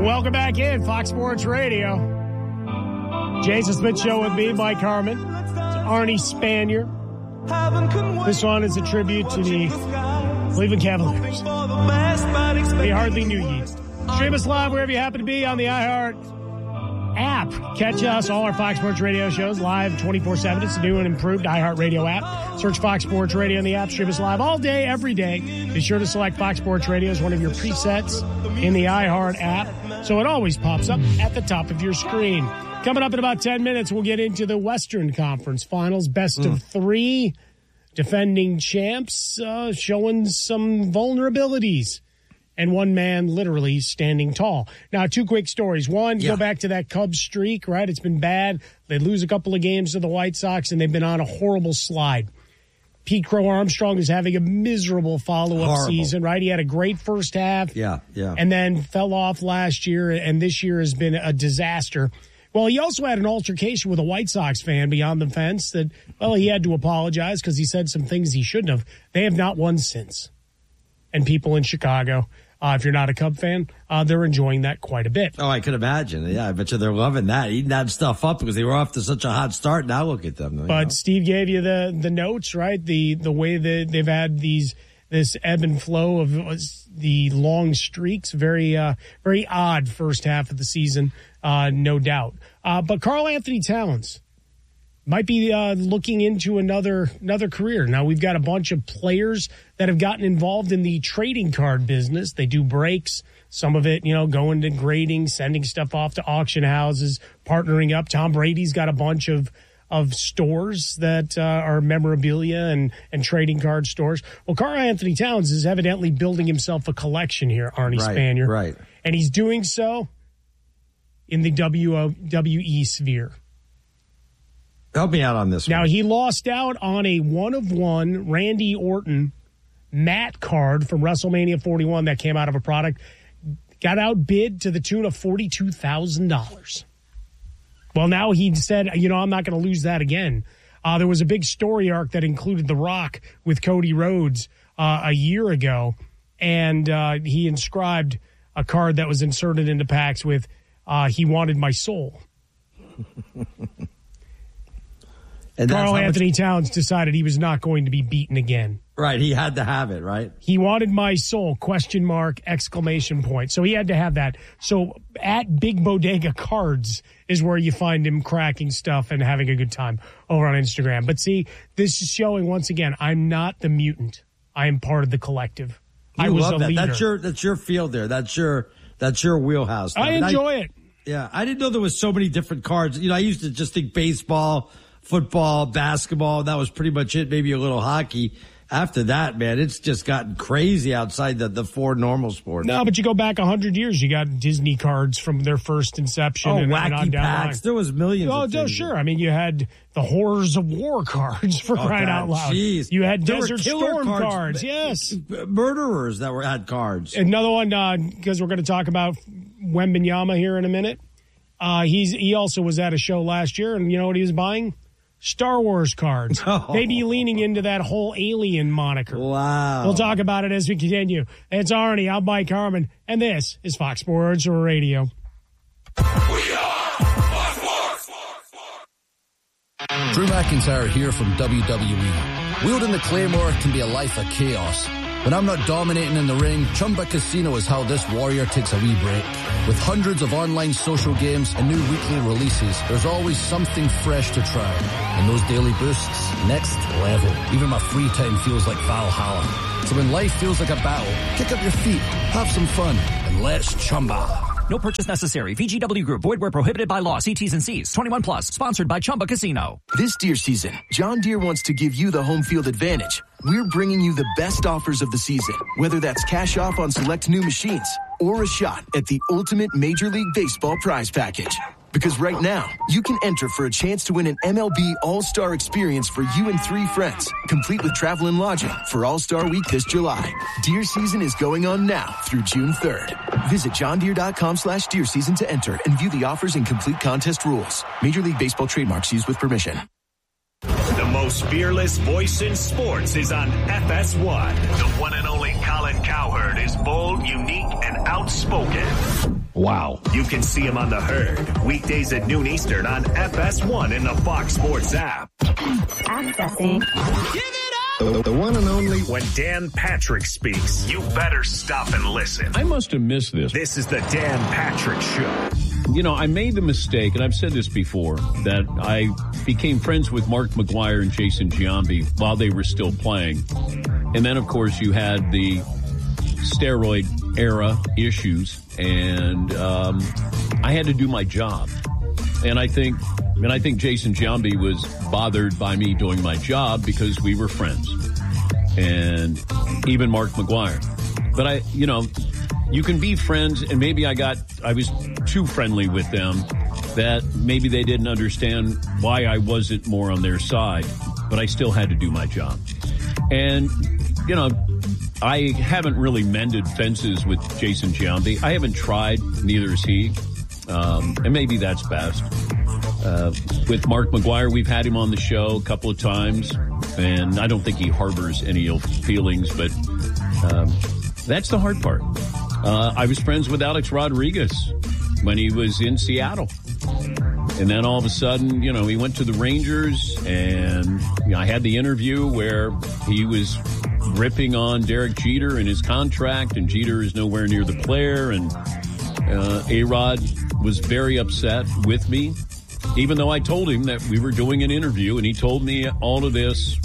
Welcome back in Fox Sports Radio. Jason Smith Show with me, Mike Harmon, Arnie Spanier. This one is a tribute to the Cleveland Cavaliers. They hardly knew ye. Stream us live wherever you happen to be on the iHeart app. Catch us, all our Fox Sports Radio shows, live 24/7. It's the new and improved iHeart Radio app. Search Fox Sports Radio in the app. Stream us live all day, every day. Be sure to select Fox Sports Radio as one of your presets in the iHeart app, so it always pops up at the top of your screen. Coming up in about 10 minutes, we'll get into the Western Conference Finals. Best of three. Defending champs showing some vulnerabilities. And one man literally standing tall. Now, two quick stories. One, go back to that Cubs streak, right? It's been bad. They lose a couple of games to the White Sox, and they've been on a horrible slide. Pete Crow Armstrong is having a miserable follow-up season, right? He had a great first half. Yeah. And then fell off last year, and this year has been a disaster. Well, he also had an altercation with a White Sox fan beyond the fence that, well, he had to apologize because he said some things he shouldn't have. They have not won since. And people in Chicago, if you're not a Cub fan, they're enjoying that quite a bit. Oh, I could imagine. Yeah, I bet you they're loving that, eating that stuff up because they were off to such a hot start. Now look at them. But Steve gave you the notes, right? The way that they've had this ebb and flow of the long streaks. Very odd first half of the season, no doubt. But Karl Anthony Towns might be looking into another career. Now, we've got a bunch of players that have gotten involved in the trading card business. They do breaks, some of it, going to grading, sending stuff off to auction houses, partnering up. Tom Brady's got a bunch of stores that are memorabilia and trading card stores. Well, Karl Anthony Towns is evidently building himself a collection here, Arnie Spanier. Right. And he's doing so in the WWE sphere. Help me out on this one. Now, he lost out on a one-of-one Randy Orton Matt card from WrestleMania 41 that came out of a product. Got outbid to the tune of $42,000. Well, now he said, I'm not going to lose that again. There was a big story arc that included The Rock with Cody Rhodes a year ago, and he inscribed a card that was inserted into packs with, he wanted my soul. And Karl Anthony Towns decided he was not going to be beaten again. Right, he had to have it, right? He wanted my soul, ! Exclamation point. So he had to have that. So at Big Bodega Cards is where you find him cracking stuff and having a good time over on Instagram. But see, this is showing once again, I'm not the mutant. I am part of the collective. I was a leader. That's your field there. That's your wheelhouse. I enjoy it. Yeah, I didn't know there was so many different cards. I used to just think baseball, football, basketball, that was pretty much it, maybe a little hockey. After that, man, it's just gotten crazy outside the four normal sports. No, but you go back 100 years, you got Disney cards from their first inception. Oh, and wacky on down packs. There was millions of things. Oh, sure. I mean, you had the Horrors of War cards for crying out loud. Geez. You had Desert Storm cards. Yes. Murderers that had cards. Another one, because we're going to talk about Wembanyama here in a minute. He also was at a show last year, and you know what he was buying? Star Wars cards. Maybe leaning into that whole alien moniker. Wow. We'll talk about it as we continue. It's Arnie, I'm Mike Harmon, and this is Fox Sports Radio. We are Fox Sports. Drew McIntyre here from WWE. Wielding the Claymore can be a life of chaos. When I'm not dominating in the ring, Chumba Casino is how this warrior takes a wee break. With hundreds of online social games and new weekly releases, there's always something fresh to try. And those daily boosts, next level. Even my free time feels like Valhalla. So when life feels like a battle, kick up your feet, have some fun, and let's Chumba. No purchase necessary. VGW Group. Void where prohibited by law. See T's and C's. 21 plus. Sponsored by Chumba Casino. This deer season, John Deere wants to give you the home field advantage. We're bringing you the best offers of the season, whether that's cash off on select new machines or a shot at the ultimate Major League Baseball prize package. Because right now, you can enter for a chance to win an MLB All-Star experience for you and 3 friends, complete with travel and lodging for All-Star Week this July. Deer season is going on now through June 3rd. Visit johndeere.com/deer season to enter and view the offers and complete contest rules. Major League Baseball trademarks used with permission. The most fearless voice in sports is on FS1, the one and only college Colin Cowherd is bold, unique, and outspoken. Wow. You can see him on The Herd, weekdays at noon Eastern on FS1 in the Fox Sports app. Accessing. Give it up! The one and only. When Dan Patrick speaks, you better stop and listen. I must have missed this. This is the Dan Patrick Show. You know, I made the mistake, and I've said this before, that I became friends with Mark McGwire and Jason Giambi while they were still playing. And then, of course, you had the steroid era issues, and I had to do my job. And I think Jason Giambi was bothered by me doing my job because we were friends. And even Mark McGwire. But you can be friends, and maybe I was too friendly with them, that maybe they didn't understand why I wasn't more on their side, but I still had to do my job. And, I haven't really mended fences with Jason Giambi. I haven't tried, neither has he. And maybe that's best. With Mark McGwire, we've had him on the show a couple of times, and I don't think he harbors any ill feelings, but that's the hard part. I was friends with Alex Rodriguez when he was in Seattle. And then all of a sudden, he went to the Rangers, and I had the interview where he was ripping on Derek Jeter and his contract, and Jeter is nowhere near the player, and A-Rod was very upset with me, even though I told him that we were doing an interview, and he told me all of this.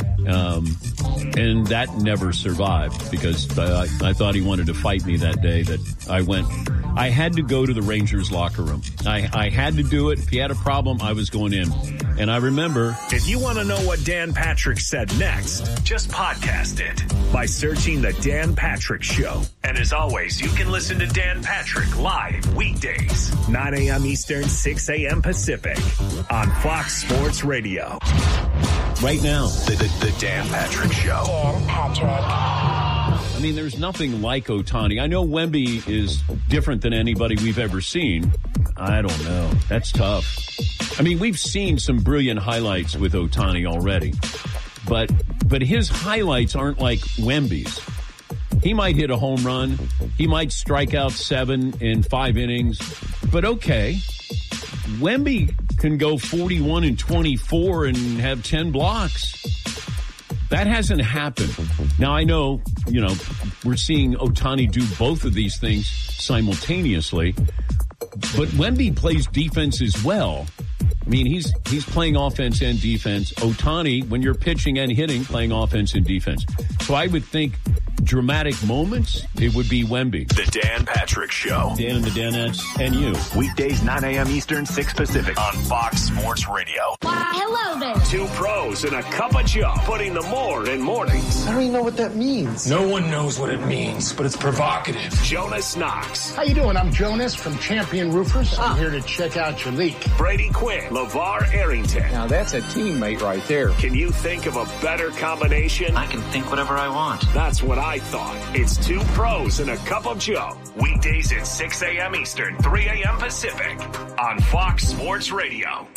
And that never survived because I thought he wanted to fight me that day that I had to go to the Rangers locker room. I had to do it. If he had a problem, I was going in. And I remember. If you want to know what Dan Patrick said next, just podcast it by searching The Dan Patrick Show. And as always, you can listen to Dan Patrick live weekdays, 9 a.m. Eastern, 6 a.m. Pacific on Fox Sports Radio. Right now, the Dan Patrick Show. Dan Patrick. I mean, there's nothing like Ohtani. I know Wemby is different than anybody we've ever seen. I don't know. That's tough. I mean, we've seen some brilliant highlights with Ohtani already. But his highlights aren't like Wemby's. He might hit a home run. He might strike out 7 in 5 innings. But okay. Wemby can go 41 and 24 and have 10 blocks. That hasn't happened. Now, I know, we're seeing Ohtani do both of these things simultaneously, but Wemby plays defense as well. I mean, he's playing offense and defense. Ohtani, when you're pitching and hitting, playing offense and defense. So I would think dramatic moments, it would be Wemby. The Dan Patrick Show. Dan and the Danettes and you. Weekdays, 9 a.m. Eastern, 6 Pacific on Fox Sports Radio. Hello there. 2 pros and a cup of Joe, putting the more in mornings. I don't even know what that means. No one knows what it means, but it's provocative. Jonas Knox. How you doing? I'm Jonas from Champion Roofers. I'm here to check out your leak. Brady Quinn. LeVar Arrington. Now that's a teammate right there. Can you think of a better combination? I can think whatever I want. That's what I thought. It's 2 pros and a cup of Joe. Weekdays at 6 a.m. Eastern, 3 a.m. Pacific on Fox Sports Radio.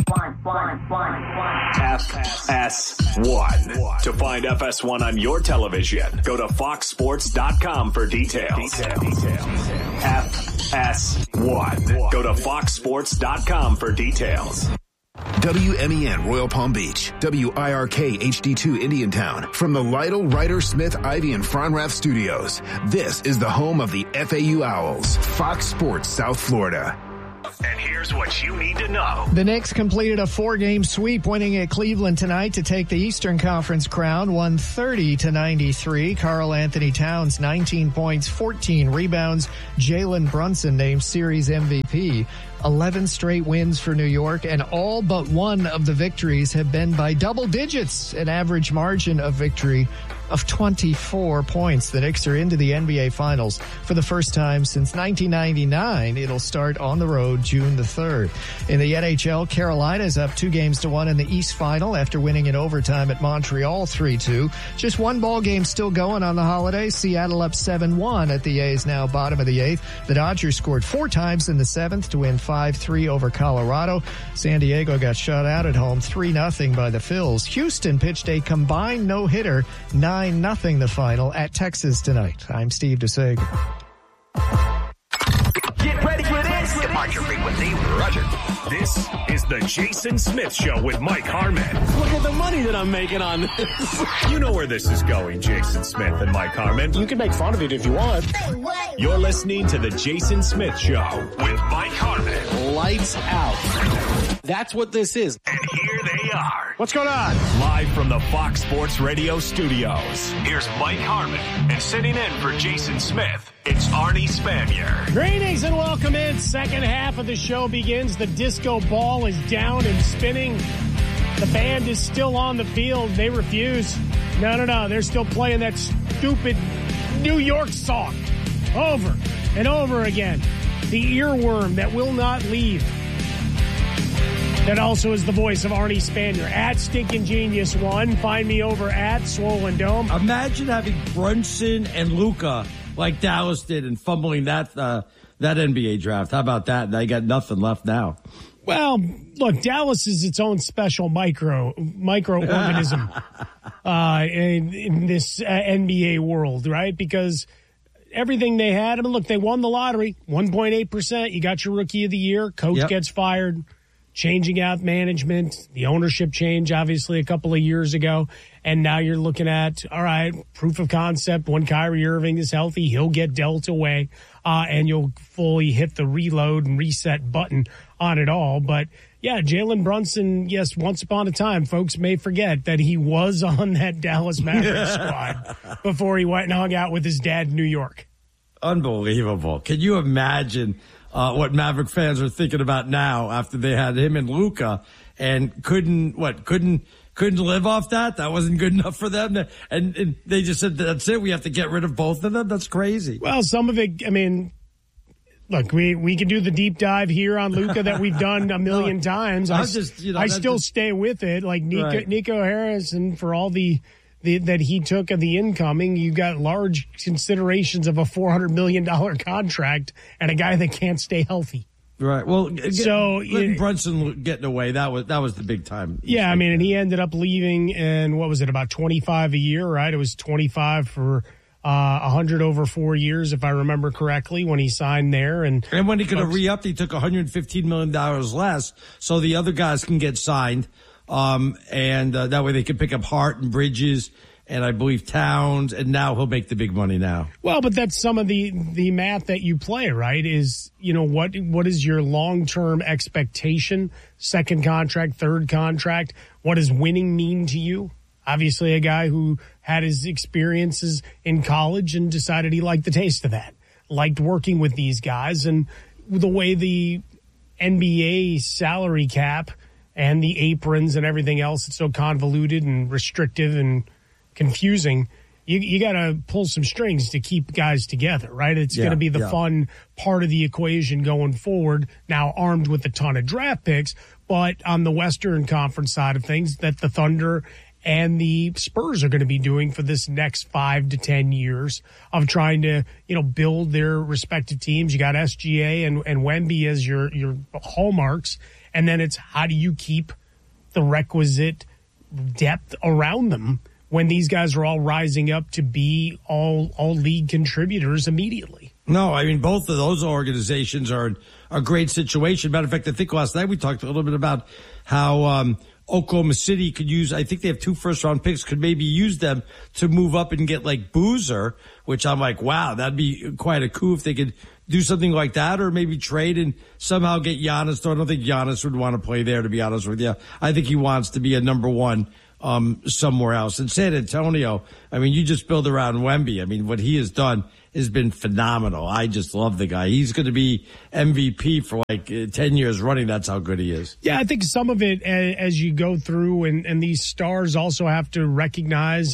FS1. To find FS1 on your television, go to foxsports.com for details. FS1. Go to foxsports.com for details. WMEN Royal Palm Beach, WIRK HD2 Indiantown, from the Lytle, Ryder, Smith, Ivy, and Fronrath Studios. This is the home of the FAU Owls, Fox Sports South Florida. And here's what you need to know. The Knicks completed a 4-game sweep, winning at Cleveland tonight to take the Eastern Conference crown, 130-93. Karl Anthony Towns, 19 points, 14 rebounds. Jalen Brunson named series MVP. 11 straight wins for New York, and all but one of the victories have been by double digits, an average margin of victory of 24 points. The Knicks are into the NBA Finals for the first time since 1999. It'll start on the road June the 3rd. In the NHL, Carolina is up 2-1 in the East Final after winning in overtime at Montreal 3-2. Just one ball game still going on the holidays. Seattle up 7-1 at the A's, now bottom of the 8th. The Dodgers scored 4 times in the 7th to win 5-3 over Colorado. San Diego got shut out at home 3-0 by the Phils. Houston pitched a combined no-hitter 9 9-0 the final at Texas tonight. I'm Steve DeSager. Get ready for this. Departure frequency, Roger. This is the Jason Smith Show with Mike Harmon. Look at the money that I'm making on this. You know where this is going, Jason Smith and Mike Harmon. You can make fun of it if you want. You're listening to the Jason Smith Show with Mike Harmon. Lights out. That's what this is. And here they are. What's going on? Live from the Fox Sports Radio studios. Here's Mike Harmon. And sitting in for Jason Smith, it's Arnie Spanier. Greetings and welcome in. Second half of the show begins. The disco ball is down and spinning. The band is still on the field. They refuse. No. They're still playing that stupid New York song over and over again. The earworm that will not leave. That also is the voice of Arnie Spanier. At Stinkin' Genius 1. Find me over at Swollen Dome. Imagine having Brunson and Luka like Dallas did and fumbling that NBA draft. How about that? They got nothing left now. Well, look, Dallas is its own special microorganism in this NBA world, right? Because everything they had, I mean, look, they won the lottery, 1.8%. You got your rookie of the year. Coach gets fired. Changing out management, the ownership change, obviously, a couple of years ago. And now you're looking at, all right, proof of concept. When Kyrie Irving is healthy, he'll get dealt away, and you'll fully hit the reload and reset button on it all. But, yeah, Jalen Brunson, yes, once upon a time, folks may forget that he was on that Dallas Mavericks squad before he went and hung out with his dad in New York. Unbelievable. Can you imagine what Maverick fans are thinking about now after they had him and Luka and couldn't live off that? That wasn't good enough for them. And they just said, that's it. We have to get rid of both of them. That's crazy. Well, some of it, I mean, look, we can do the deep dive here on Luka that we've done a million times. I still stay with it. Like Nico Harrison, for all that he took of the incoming, you got large considerations of a $400 million contract and a guy that can't stay healthy. Right. Well, so Brunson getting away, that was the big time. Yeah, I mean, and he ended up leaving in, what was it, about 25 a year, right? It was 25 for 100 over 4 years, if I remember correctly, when he signed there. And when he could have re-upped, he took $115 million less, so the other guys can get signed. And that way they can pick up Hart and Bridges and I believe Towns, and now he'll make the big money now. Well, but that's some of the math that you play, right? Is, you know, what is your long-term expectation? Second contract, third contract. What does winning mean to you? Obviously a guy who had his experiences in college and decided he liked the taste of that. Liked working with these guys, and the way the NBA salary cap and the aprons and everything else, it's so convoluted and restrictive and confusing. You got to pull some strings to keep guys together, right? It's going to be the fun part of the equation going forward, now armed with a ton of draft picks. But on the Western Conference side of things, that the Thunder and the Spurs are going to be doing for this next 5 to 10 years of trying to, you know, build their respective teams. You got SGA and Wemby as your hallmarks. And then it's how do you keep the requisite depth around them when these guys are all rising up to be all league contributors immediately? No, I mean, both of those organizations are in a great situation. Matter of fact, I think last night we talked a little bit about how Oklahoma City could use, I think they have 2 first-round picks, could maybe use them to move up and get like Boozer, which I'm like, wow, that'd be quite a coup if they could do something like that, or maybe trade and somehow get Giannis. Though I don't think Giannis would want to play there, to be honest with you. I think he wants to be a number one somewhere else. In San Antonio, I mean, you just build around Wemby. I mean, what he has done has been phenomenal. I just love the guy. He's going to be MVP for like 10 years running. That's how good he is. Yeah, I think some of it as you go through, and these stars also have to recognize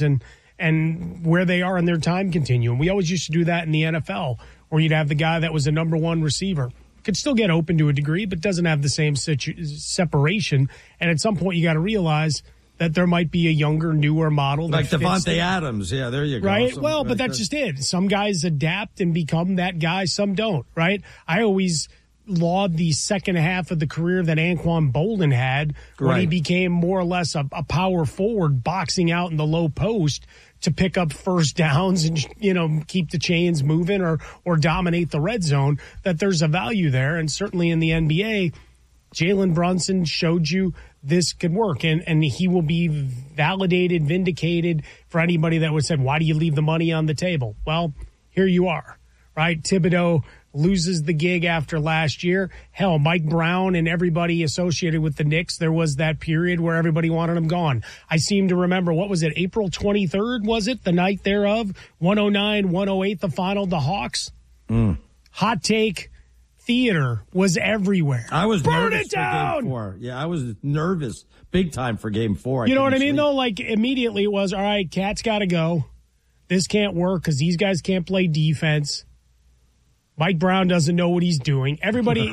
and where they are in their time continuum. We always used to do that in the NFL, where you'd have the guy that was a number one receiver. Could still get open to a degree, but doesn't have the same separation. And at some point, you got to realize that there might be a younger, newer model. Like Devontae Adams. Yeah, there you go. Right? Well, but that's just it. Some guys adapt and become that guy. Some don't, right? I always laud the second half of the career that Anquan Bolden had when he became more or less a power forward boxing out in the low post to pick up first downs and, keep the chains moving or dominate the red zone, that there's a value there. And certainly in the NBA, Jalen Brunson showed you this could work, and he will be validated, vindicated for anybody that would say, why do you leave the money on the table? Well, here you are, right? Thibodeau loses the gig after last year. Hell, Mike Brown and everybody associated with the Knicks, there was that period where everybody wanted him gone. I seem to remember, what was it, April 23rd, was it? The night thereof, 109-108, the final, the Hawks. Hot take. Theater was everywhere. I was Burn nervous it down! for Game 4. Yeah, I was nervous big time for Game 4. You know what I mean, though? Like, immediately it was, all right, Cat's got to go. This can't work because these guys can't play defense. Mike Brown doesn't know what he's doing. Everybody,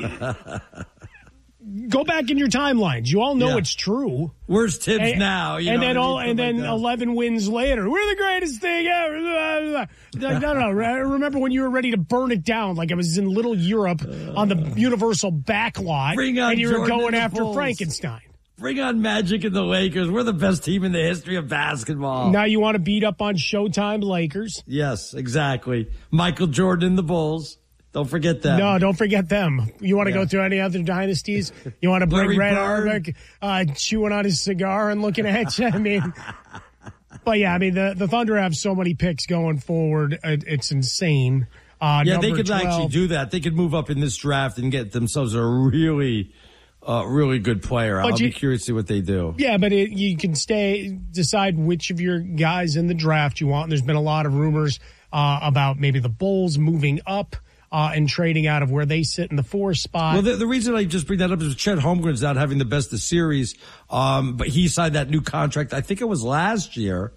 go back in your timelines. You all know it's true. Where's Tibbs now? And then 11 wins later, we're the greatest thing ever. No. Remember when you were ready to burn it down, like it was in Little Europe on the Universal backlot, and you were going after Frankenstein. Bring on Magic and the Lakers. We're the best team in the history of basketball. Now you want to beat up on Showtime Lakers? Yes, exactly. Michael Jordan and the Bulls. Don't forget them. No, don't forget them. You want to go through any other dynasties? You want to bring Red Auerbach chewing on his cigar and looking at you? I mean, but yeah, I mean, the Thunder have so many picks going forward. It's insane. They could actually do that. They could move up in this draft and get themselves a really good player. I'll be curious to see what they do. Yeah, but you can decide which of your guys in the draft you want. And there's been a lot of rumors about maybe the Bulls moving up. And trading out of where they sit in the 4 spot. Well, the reason I just bring that up is Chet Holmgren's not having the best of series, but he signed that new contract. I think it was last year.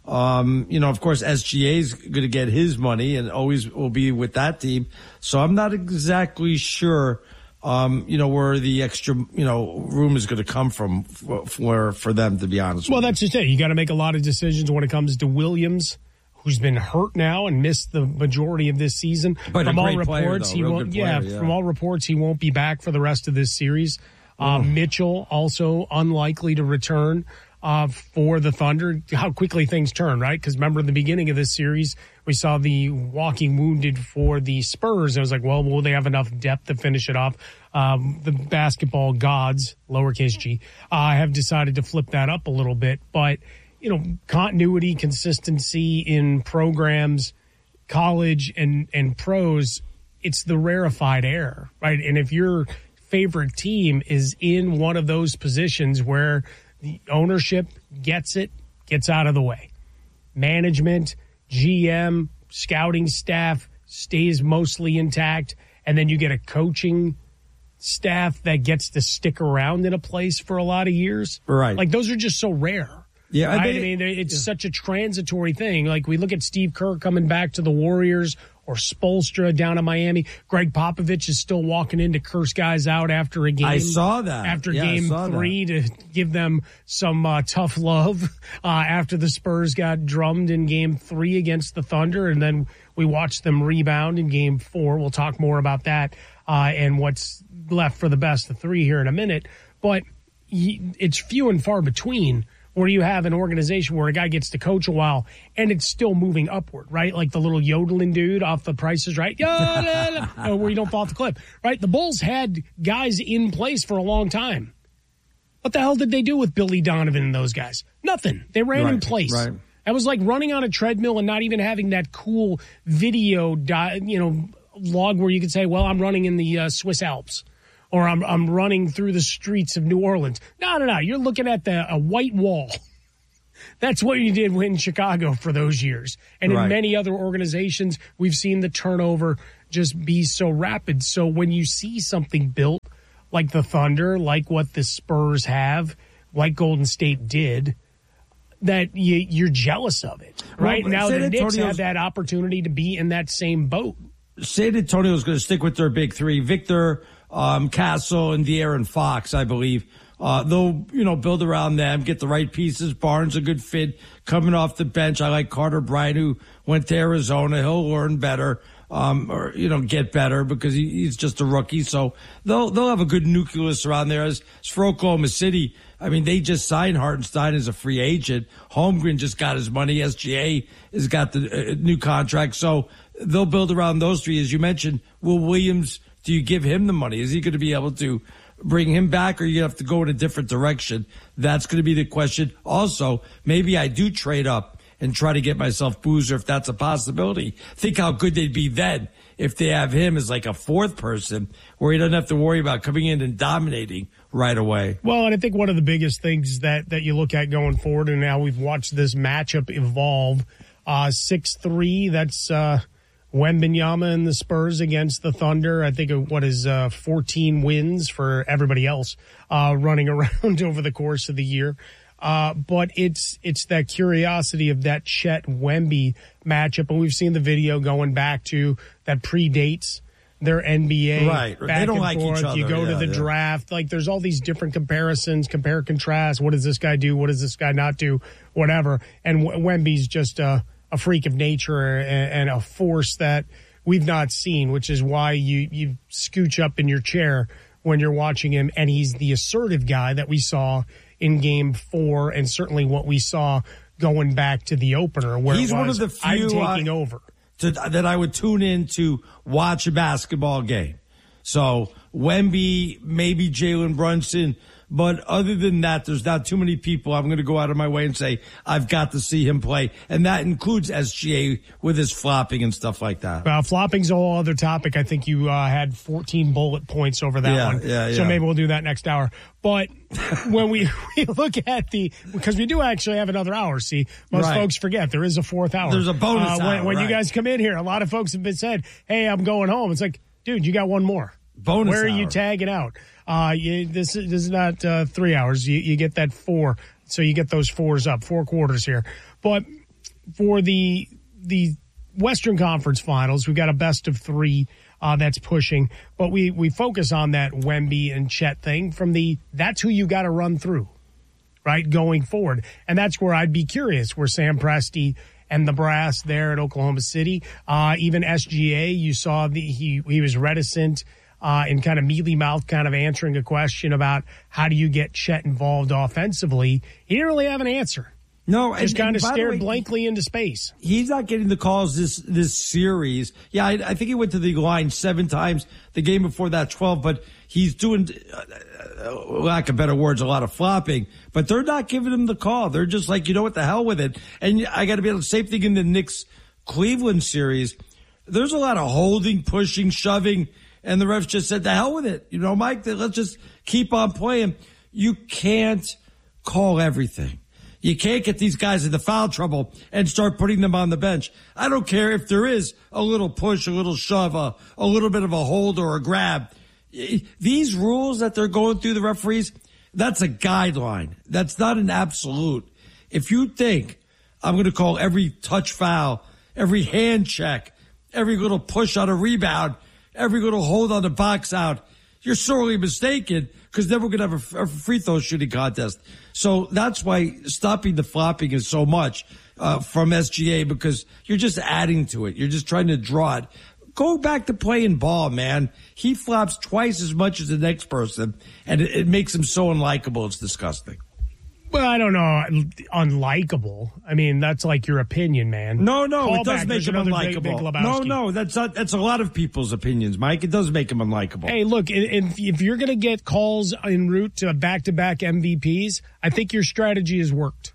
Of course, SGA is going to get his money and always will be with that team. So I'm not exactly sure, where the extra, room is going to come from for them, to be honest. Well, that's just it. You got to make a lot of decisions when it comes to Williams, who's been hurt now and missed the majority of this season. But from all reports, he won't. From all reports, he won't be back for the rest of this series. Mitchell also unlikely to return for the Thunder. How quickly things turn, right? Because remember, in the beginning of this series, we saw the walking wounded for the Spurs. I was like, well, will they have enough depth to finish it off? The basketball gods, lowercase g, have decided to flip that up a little bit, but. Continuity, consistency in programs, college and pros, it's the rarefied air, right? And if your favorite team is in one of those positions where the ownership gets out of the way, management, GM, scouting staff stays mostly intact, and then you get a coaching staff that gets to stick around in a place for a lot of years. Right. Like, those are just so rare. Yeah, right? I mean, it's such a transitory thing. Like, we look at Steve Kerr coming back to the Warriors or Spoelstra down in Miami. Greg Popovich is still walking in to curse guys out after a game. I saw that. After game 3 to give them some tough love after the Spurs got drummed in game 3 against the Thunder. And then we watched them rebound in game 4. We'll talk more about that and what's left for the best of 3 here in a minute. But it's few and far between where you have an organization where a guy gets to coach a while and it's still moving upward, right? Like the little yodeling dude off the Price is Right, where you don't fall off the cliff, right? The Bulls had guys in place for a long time. What the hell did they do with Billy Donovan and those guys? Nothing. They ran in place. Right. That was like running on a treadmill and not even having that cool video, log where you could say, well, I'm running in the Swiss Alps. Or I'm running through the streets of New Orleans. No. You're looking at a white wall. That's what you did in Chicago for those years. And in many other organizations, we've seen the turnover just be so rapid. So when you see something built like the Thunder, like what the Spurs have, like Golden State did, that you're jealous of it. Right? Well, now the Knicks have that opportunity to be in that same boat. San Antonio's going to stick with their big 3. Victor, Castle, and De'Aaron Fox, I believe. They'll, build around them, get the right pieces. Barnes, a good fit, coming off the bench. I like Carter Bryant, who went to Arizona. He'll learn better. or get better because he's just a rookie. So they'll have a good nucleus around there. As for Oklahoma City, I mean, they just signed Hartenstein as a free agent. Holmgren just got his money. SGA has got the new contract. So they'll build around those three. As you mentioned, Will Williams, do you give him the money? Is he going to be able to bring him back, or you have to go in a different direction? That's going to be the question. Also, maybe I do trade up and try to get myself Boozer if that's a possibility. Think how good they'd be then if they have him as like a fourth person where he doesn't have to worry about coming in and dominating right away. Well, and I think one of the biggest things that you look at going forward, and now we've watched this matchup evolve, 6-3, that's Wembanyama and the Spurs against the Thunder. I think 14 wins for everybody else running around over the course of the year. But it's that curiosity of that Chet Wemby matchup, and we've seen the video going back to that predates their NBA. Right. Back they don't and like forth. each other. You go to the draft. Like, there's all these different comparisons, compare, contrast. What does this guy do? What does this guy not do? Whatever. And Wemby's just a freak of nature and a force that we've not seen, which is why you scooch up in your chair when you're watching him. And he's the assertive guy that we saw in Game 4, and certainly what we saw going back to the opener, where he's one of the few I'm taking over. That I would tune in to watch a basketball game. So Wemby, maybe Jalen Brunson, but other than that, there's not too many people I'm going to go out of my way and say I've got to see him play, and that includes SGA with his flopping and stuff like that. Well, flopping's a whole other topic. I think you had 14 bullet points over that one. Yeah. So maybe we'll do that next hour. But when we look at because we do actually have another hour, see, most folks forget there is a fourth hour. There's a bonus hour. When you guys come in here, a lot of folks have been said, hey, I'm going home. It's like, dude, you got one more. Bonus Where are hour. you tagging out? This is not 3 hours. You get that 4. So you get those 4s up, 4 quarters here. But for the Western Conference Finals, we've got a best of 3 that's pushing. But we focus on that Wemby and Chet thing from that's who you got to run through, right, going forward. And that's where I'd be curious, where Sam Presti and the brass there at Oklahoma City, even SGA, you saw he was reticent in kind of mealy mouth, kind of answering a question about how do you get Chet involved offensively. He didn't really have an answer. No, just kind of stared blankly into space. He's not getting the calls this series. Yeah, I think he went to the line 7 times. The game before that, 12. But he's doing, lack of better words, a lot of flopping. But they're not giving him the call. They're just like, what the hell with it. And I got to be able to same thing in the Knicks-Cleveland series. There's a lot of holding, pushing, shoving. And the refs just said, the hell with it. Mike, let's just keep on playing. You can't call everything. You can't get these guys into foul trouble and start putting them on the bench. I don't care if there is a little push, a little shove, a little bit of a hold or a grab. These rules that they're going through, the referees, that's a guideline. That's not an absolute. If you think I'm going to call every touch foul, every hand check, every little push on a rebound, every little hold on the box out, you're sorely mistaken, because then we're going to have a free throw shooting contest. So that's why stopping the flopping is so much from SGA, because you're just adding to it. You're just trying to draw it. Go back to playing ball, man. He flops twice as much as the next person, and it makes him so unlikable. It's disgusting. Well, I don't know. Unlikable. I mean, that's like your opinion, man. No, it does make him unlikable. No, that's a lot of people's opinions, Mike. It does make him unlikable. Hey, look, if you're going to get calls en route to back-to-back MVPs, I think your strategy has worked.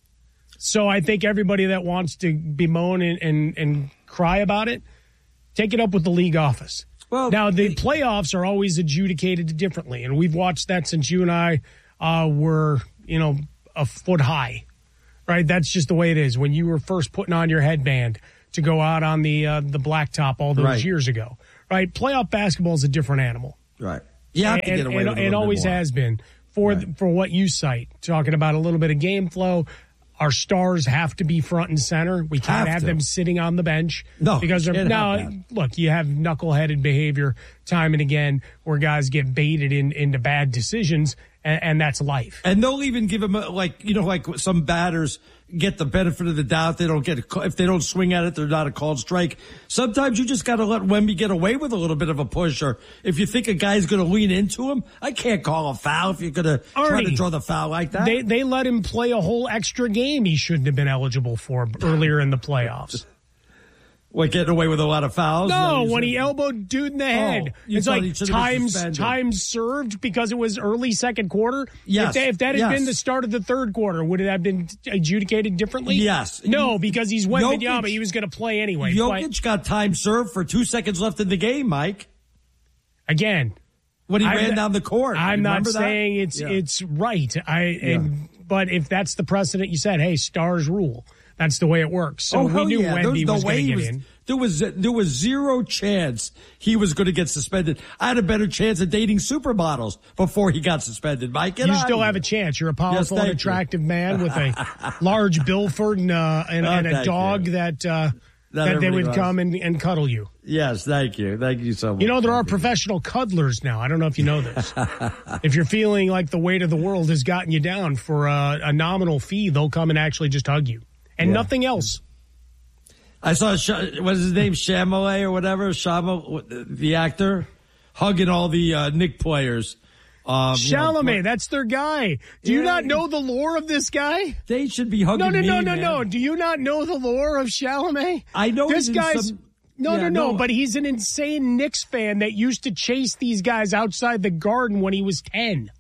So I think everybody that wants to bemoan and cry about it, take it up with the league office. Well, now, the playoffs are always adjudicated differently, and we've watched that since you and I were a foot high, right? That's just the way it is. When you were first putting on your headband to go out on the blacktop all those years ago, right? Playoff basketball is a different animal. Right. You have to get away with it. It always has been for what you cite, talking about a little bit of game flow. Our stars have to be front and center. We can't have them sitting on the bench. No, because look, you have knuckleheaded behavior time and again where guys get baited into bad decisions, and that's life. And they'll even give him like some batters get the benefit of the doubt. They don't get if they don't swing at it, they're not a called strike. Sometimes you just got to let Wemby get away with a little bit of a push, or if you think a guy's going to lean into him, I can't call a foul if you're going to try to draw the foul like that. They let him play a whole extra game he shouldn't have been eligible for earlier in the playoffs. What, getting away with a lot of fouls? No, when he elbowed dude in the head. It's like time served because it was early second quarter. Yes. If that had been the start of the third quarter, would it have been adjudicated differently? Yes. No, because he's Wembanyama. He was going to play anyway. Jokic got time served for 2 seconds left in the game, Mike. Again. When he ran down the court. I'm not saying it's right. But if that's the precedent you said, hey, stars rule. That's the way it works. So we knew Wemby was going to get in. There was zero chance he was going to get suspended. I had a better chance of dating supermodels before he got suspended, Mike. You still have a chance. You're a powerful and attractive man with a large Bilford and a dog that they would come and cuddle you. Yes, thank you. Thank you so much. You know, there are professional cuddlers now. I don't know if you know this. If you're feeling like the weight of the world has gotten you down for a nominal fee, they'll come and actually just hug you. And nothing else. I saw, what is his name, Chalamet or whatever, the actor, hugging all the Knicks players. Chalamet, that's their guy. Do you not know the lore of this guy? They should be hugging me, No. Do you not know the lore of Chalamet? I know this guy's... No, but he's an insane Knicks fan that used to chase these guys outside the Garden when he was 10.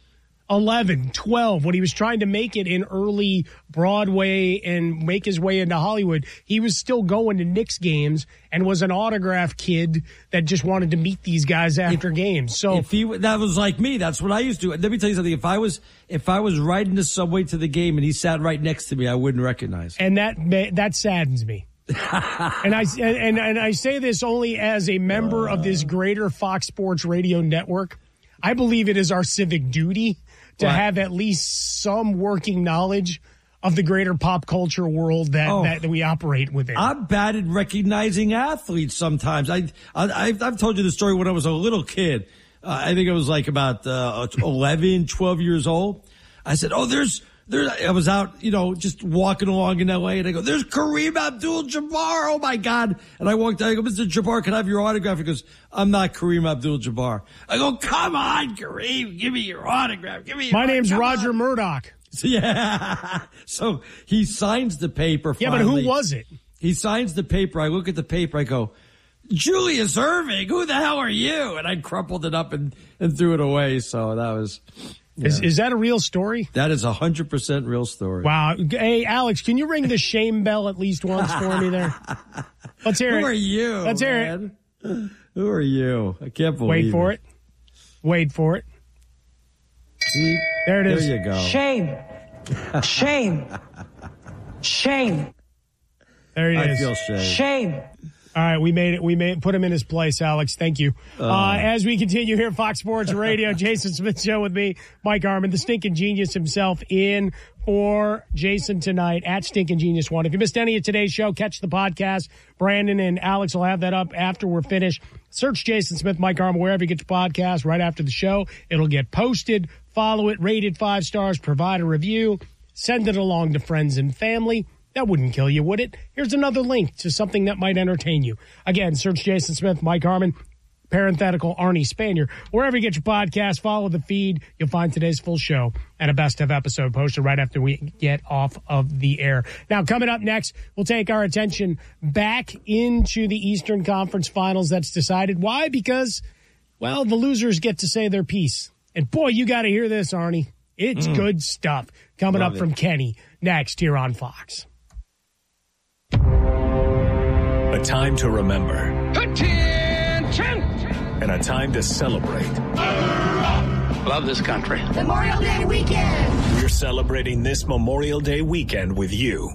11, 12, when he was trying to make it in early Broadway and make his way into Hollywood, he was still going to Knicks games and was an autograph kid that just wanted to meet these guys after games. So that was like me. That's what I used to do. Let me tell you something. If I was riding the subway to the game and he sat right next to me, I wouldn't recognize him. And that saddens me. and I say this only as a member of this greater Fox Sports Radio network. I believe it is our civic duty to have at least some working knowledge of the greater pop culture world that we operate within. I'm bad at recognizing athletes sometimes. I've told you the story when I was a little kid. I think I was like about 11, 12 years old. I said, I was out, just walking along in L.A., and I go, there's Kareem Abdul-Jabbar. Oh, my God. And I walked out. I go, Mr. Jabbar, can I have your autograph? He goes, I'm not Kareem Abdul-Jabbar. I go, come on, Kareem. Give me your autograph. My name's Roger Murdoch. Yeah. So he signs the paper finally. Yeah, but who was it? He signs the paper. I look at the paper. I go, Julius Erving, who the hell are you? And I crumpled it up and threw it away. So that was... Yeah. Is that a real story? That is 100% real story. Wow. Hey, Alex, can you ring the shame bell at least once for me there? Let's hear it. Who are you? Let's hear it. Who are you? I can't believe Wait for it. Wait for it. See? There it is. There you go. Shame. Shame. Shame. There it is. I feel shame. Shame. All right, we made it. Put him in his place, Alex. Thank you. As we continue here, Fox Sports Radio, Jason Smith Show with me, Mike Harmon, the Stinking Genius himself, in for Jason tonight at Stinking Genius 1. If you missed any of today's show, catch the podcast. Brandon and Alex will have that up after we're finished. Search Jason Smith, Mike Harmon, wherever you get your podcast. Right after the show, it'll get posted. Follow it, rate it 5 stars, provide a review, send it along to friends and family. That wouldn't kill you, would it? Here's another link to something that might entertain you. Again, search Jason Smith, Mike Harmon, parenthetical Arnie Spanier. Wherever you get your podcast, follow the feed. You'll find today's full show and a best-of episode posted right after we get off of the air. Now, coming up next, we'll take our attention back into the Eastern Conference Finals that's decided. Why? Because, well, the losers get to say their piece. And, boy, you got to hear this, Arnie. It's good stuff. Coming up from Kenny next here on Fox. A time to remember. Attention! And a time to celebrate. Love this country. Memorial Day weekend. We're celebrating this Memorial Day weekend with you.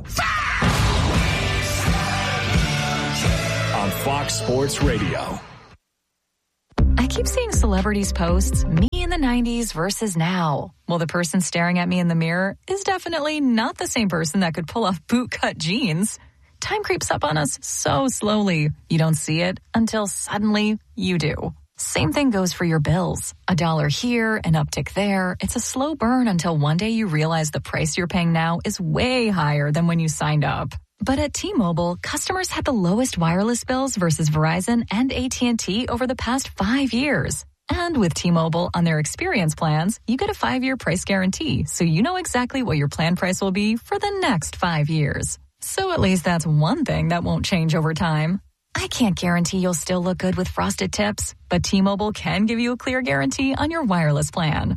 On Fox Sports Radio. I keep seeing celebrities post me in the 90s versus now. Well, the person staring at me in the mirror is definitely not the same person that could pull off bootcut jeans. Time creeps up on us so slowly. You don't see it until suddenly you do. Same thing goes for your bills. $1 here, an uptick there. It's a slow burn until one day you realize the price you're paying now is way higher than when you signed up. But at T-Mobile, customers had the lowest wireless bills versus Verizon and AT&T over the past 5 years. And with T-Mobile on their experience plans, you get a 5-year price guarantee, so you know exactly what your plan price will be for the next 5 years. So at least that's one thing that won't change over time. I can't guarantee you'll still look good with frosted tips, but T-Mobile can give you a clear guarantee on your wireless plan.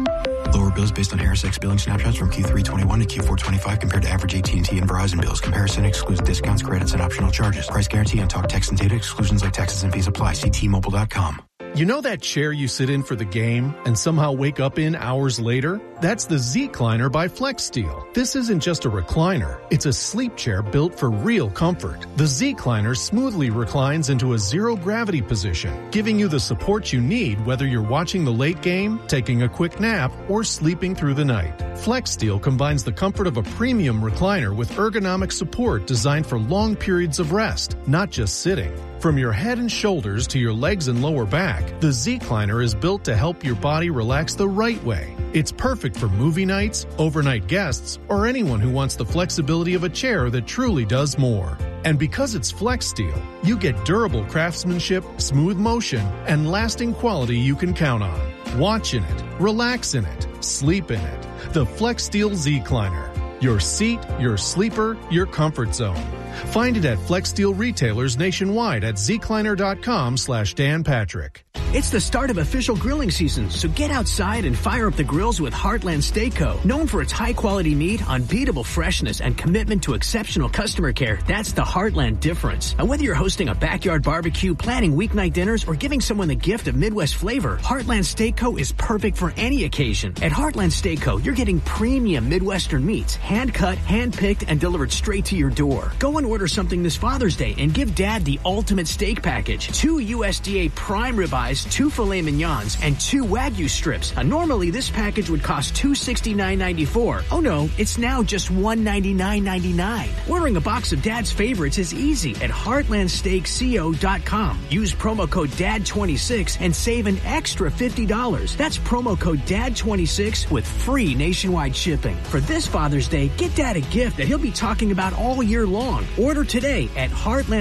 Lower bills based on HarrisX billing snapshots from Q321 to Q425 compared to average AT&T and Verizon bills. Comparison excludes discounts, credits, and optional charges. Price guarantee on talk, text, and data exclusions like taxes and fees apply. See T-Mobile.com. You know that chair you sit in for the game and somehow wake up in hours later? That's the Z-Cliner by FlexSteel. This isn't just a recliner. It's a sleep chair built for real comfort. The Z-Cliner smoothly reclines into a zero-gravity position, giving you the support you need whether you're watching the late game, taking a quick nap, or sleeping through the night. FlexSteel combines the comfort of a premium recliner with ergonomic support designed for long periods of rest, not just sitting. From your head and shoulders to your legs and lower back, the Z-Cliner is built to help your body relax the right way. It's perfect for movie nights, overnight guests, or anyone who wants the flexibility of a chair that truly does more. And because it's FlexSteel, you get durable craftsmanship, smooth motion, and lasting quality you can count on. Watch in it, relax in it, sleep in it. The FlexSteel Z-Cliner. Your seat, your sleeper, your comfort zone. Find it at FlexSteel retailers nationwide at zcliner.com/Dan Patrick. It's the start of official grilling season, so get outside and fire up the grills with Heartland Steak Co. Known for its high-quality meat, unbeatable freshness, and commitment to exceptional customer care, that's the Heartland difference. And whether you're hosting a backyard barbecue, planning weeknight dinners, or giving someone the gift of Midwest flavor, Heartland Steak Co. is perfect for any occasion. At Heartland Steak Co., you're getting premium Midwestern meats, hand-cut, hand-picked, and delivered straight to your door. Go and order something this Father's Day and give Dad the ultimate steak package. 2 USDA prime ribeyes, 2 filet mignons, and 2 Wagyu strips. Normally, this package would cost $269.94. Oh no, it's now just $199.99. Ordering a box of Dad's favorites is easy at heartlandsteakco.com. Use promo code DAD26 and save an extra $50. That's promo code DAD26 with free nationwide shipping. For this Father's Day, get Dad a gift that he'll be talking about all year long. Order today at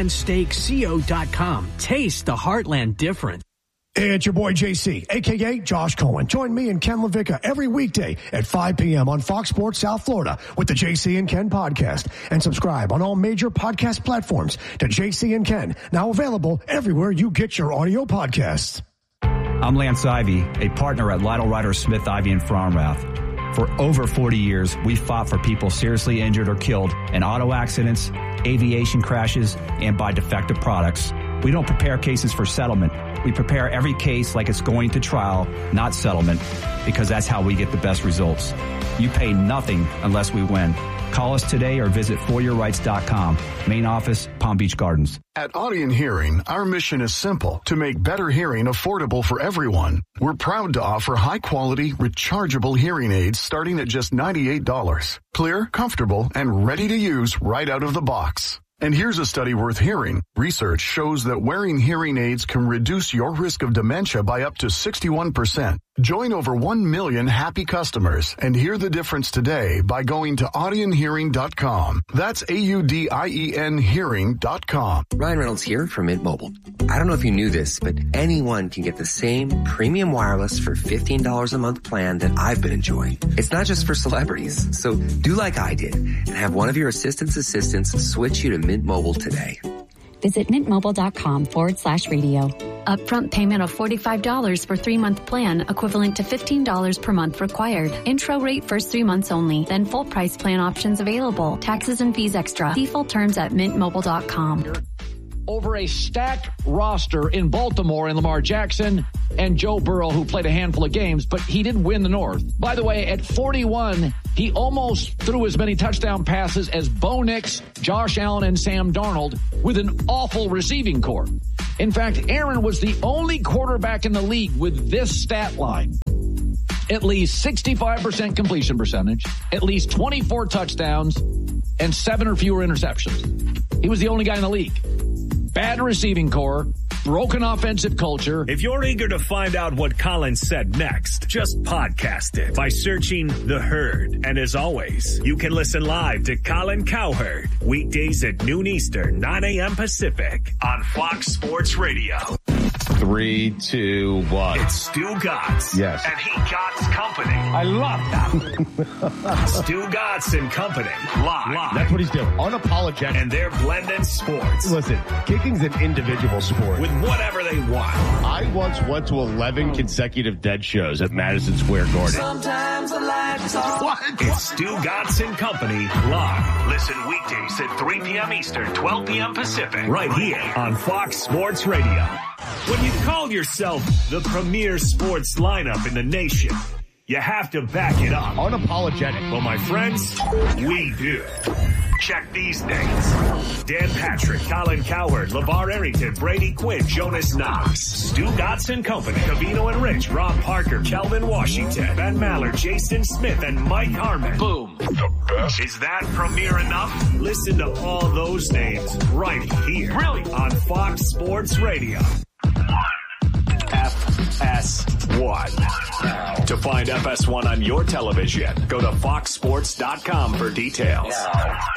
heartlandsteakco.com. Taste the Heartland difference. Hey, it's your boy JC, a.k.a. Josh Cohen. Join me and Ken LaVicka every weekday at 5 p.m. on Fox Sports South Florida with the JC and Ken podcast. And subscribe on all major podcast platforms to JC and Ken, now available everywhere you get your audio podcasts. I'm Lance Ivey, a partner at Lytle Ryder Smith Ivey and Fromrath. For over 40 years, we fought for people seriously injured or killed in auto accidents, aviation crashes, and by defective products. We don't prepare cases for settlement. We prepare every case like it's going to trial, not settlement, because that's how we get the best results. You pay nothing unless we win. Call us today or visit foryourrights.com. Main office, Palm Beach Gardens. At Audien Hearing, our mission is simple: to make better hearing affordable for everyone. We're proud to offer high-quality, rechargeable hearing aids starting at just $98. Clear, comfortable, and ready to use right out of the box. And here's a study worth hearing. Research shows that wearing hearing aids can reduce your risk of dementia by up to 61%. Join over 1 million happy customers and hear the difference today by going to audienhearing.com. That's AUDIEN hearing.com. Ryan Reynolds here from Mint Mobile. I don't know if you knew this, but anyone can get the same premium wireless for $15 a month plan that I've been enjoying. It's not just for celebrities. So do like I did and have one of your assistants switch you to Mint Mobile today. Visit mintmobile.com/radio. Upfront payment of $45 for 3-month plan, equivalent to $15 per month required. Intro rate first 3 months only, then full price plan options available. Taxes and fees extra. See full terms at mintmobile.com. Over a stacked roster in Baltimore and Lamar Jackson and Joe Burrow, who played a handful of games, but he did win the North. By the way, at 41, he almost threw as many touchdown passes as Bo Nix, Josh Allen, and Sam Darnold with an awful receiving corps. In fact, Aaron was the only quarterback in the league with this stat line: at least 65% completion percentage, at least 24 touchdowns, and 7 or fewer interceptions. He was the only guy in the league. Bad receiving corps, broken offensive culture. If you're eager to find out what Colin said next, just podcast it by searching The Herd. And as always, you can listen live to Colin Cowherd weekdays at noon Eastern, 9 a.m. Pacific on Fox Sports Radio. 3, 2, 1. It's Stu Gotts. Yes. And he Gotts Company. I love that. Stu Gotts and Company. Live. That's what he's doing. Unapologetic. And they're blending sports. Listen, kicking's an individual sport. With whatever they want. I once went to 11 consecutive Dead shows at Madison Square Garden. Sometimes the lights off. What? It's Stu Gotts and Company live. Listen weekdays at 3 p.m. Eastern, 12 p.m. Pacific. Right here on Fox Sports Radio. When you call yourself the premier sports lineup in the nation, you have to back it up. Unapologetic. Well, my friends, we do. Check these names. Dan Patrick, Colin Cowherd, LeVar Arrington, Brady Quinn, Jonas Knox, Stu Gotts and Company, Covino and Rich, Rob Parker, Kelvin Washington, Ben Maller, Jason Smith, and Mike Harmon. Boom. The best. Is that premier enough? Listen to all those names right here. Really? On Fox Sports Radio. FS1. To find FS1 on your television, go to foxsports.com for details.